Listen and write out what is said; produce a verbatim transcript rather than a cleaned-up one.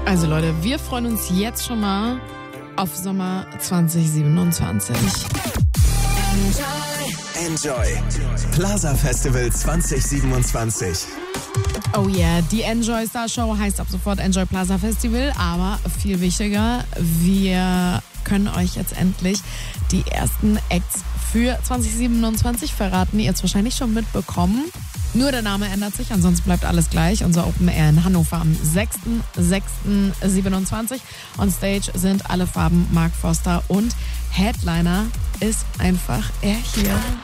Also Leute, wir freuen uns jetzt schon mal auf Sommer zwanzig siebenundzwanzig. Enjoy. Plaza Festival zwanzig siebenundzwanzig. Oh yeah, die Enjoy Star Show heißt ab sofort Enjoy Plaza Festival, aber viel wichtiger, wir können euch jetzt endlich die ersten Acts für zwanzig siebenundzwanzig verraten. Ihr habt es wahrscheinlich schon mitbekommen. Nur der Name ändert sich, ansonsten bleibt alles gleich. Unser Open Air in Hannover am sechster sechster siebenundzwanzig. On Stage sind alle Farben Mark Foster und Headliner ist einfach er hier.